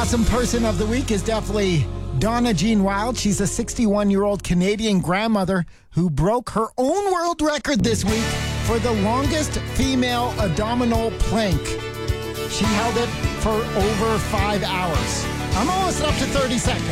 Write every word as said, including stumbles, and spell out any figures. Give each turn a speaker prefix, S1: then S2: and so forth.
S1: awesome person of the week is definitely Donna Jean Wild. She's a sixty-one-year-old Canadian grandmother who broke her own world record this week for the longest female abdominal plank. She held it for over five hours. I'm almost up to thirty seconds.